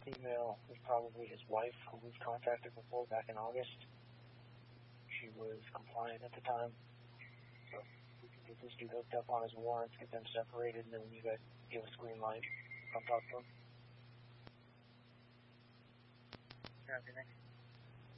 female is probably his wife, who we've contacted before back in August. She was compliant at the time. So we can get this dude hooked up on his warrants, get them separated, and then you guys give us green light. Come talk to him. Copy, next.